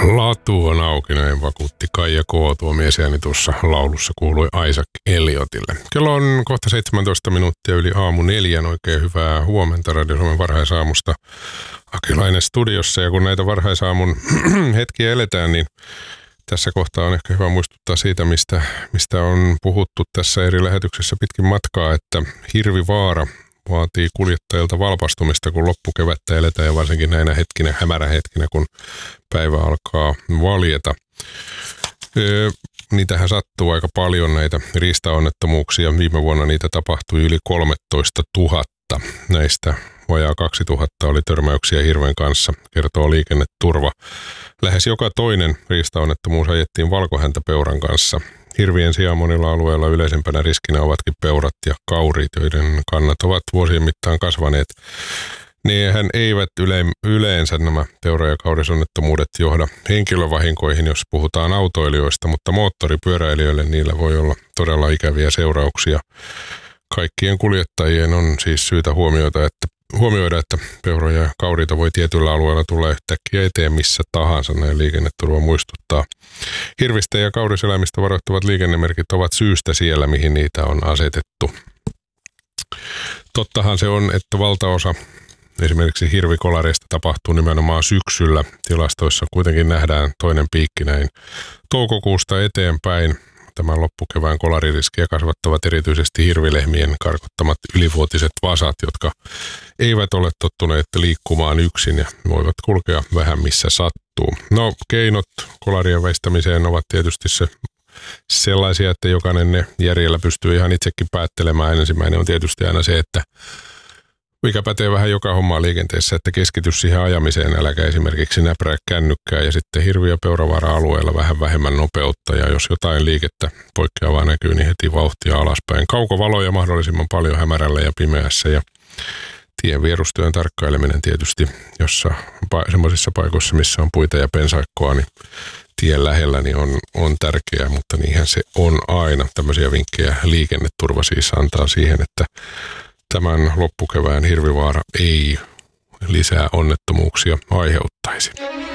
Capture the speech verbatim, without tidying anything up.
Latu on auki, näin vakuutti Kaija K. Tuo miesääni tuossa laulussa kuului Isaac Elliottille. Kello on kohta seitsemäntoista minuuttia yli aamu neljän. Oikein hyvää huomenta Radio Suomen varhaisaamusta. Akilainen studiossa, ja kun näitä varhaisaamun hetkiä eletään, niin tässä kohtaa on ehkä hyvä muistuttaa siitä, mistä, mistä on puhuttu tässä eri lähetyksessä pitkin matkaa, että hirvivaara vaatii kuljettajilta valpastumista, kun loppukevättä eletään, ja varsinkin näinä hetkinä, hämärähetkinä, kun päivä alkaa valjeta. Öö, niitähän sattuu aika paljon, näitä riistaonnettomuuksia. Viime vuonna niitä tapahtui yli kolmetoista tuhatta. Näistä vajaa kaksituhatta oli törmäyksiä hirven kanssa, kertoo Liikenneturva. Lähes joka toinen riistaonnettomuus ajettiin valkohäntäpeuran kanssa. Hirvien sijaan monilla alueilla yleisempänä riskinä ovatkin peurat ja kaurit, joiden kannat ovat vuosien mittaan kasvaneet. Nehän eivät yle, yleensä nämä peura- ja kaurisonnettomuudet johda henkilövahinkoihin, jos puhutaan autoilijoista, mutta moottoripyöräilijöille niillä voi olla todella ikäviä seurauksia. Kaikkien kuljettajien on siis syytä huomioida, että Huomioida, että peuroja ja kauriita voi tietyllä alueella tulla yhtäkkiä eteen missä tahansa, näin Liikenneturva muistuttaa. Hirvistä ja kauriseläimistä varoittavat liikennemerkit ovat syystä siellä, mihin niitä on asetettu. Tottahan se on, että valtaosa esimerkiksi hirvikolareista tapahtuu nimenomaan syksyllä. Tilastoissa kuitenkin nähdään toinen piikki näin toukokuusta eteenpäin. Tämän loppukevään kolaririskiä kasvattavat erityisesti hirvilehmien karkottamat ylivuotiset vasat, jotka eivät ole tottuneet liikkumaan yksin ja voivat kulkea vähän missä sattuu. No, keinot kolarien väistämiseen ovat tietysti se sellaisia, että jokainen ne järjellä pystyy ihan itsekin päättelemään. Ensimmäinen on tietysti aina se, että mikä pätee vähän joka hommaa liikenteessä, että keskity siihen ajamiseen, äläkä esimerkiksi näprää kännykkää, ja sitten hirvi- ja peuravaara-alueella vähän vähemmän nopeutta, ja jos jotain liikettä poikkeavaa näkyy, niin heti vauhtia alaspäin. Kaukovaloja mahdollisimman paljon hämärällä ja pimeässä, ja tien vierustyön tarkkaileminen tietysti, jossa semmoisissa paikoissa, missä on puita ja pensaikkoa, niin tien lähellä niin on, on tärkeää, mutta niinhän se on aina. Tämmöisiä vinkkejä Liikenneturva siis antaa siihen, että tämän loppukevään hirvivaara ei lisää onnettomuuksia aiheuttaisi.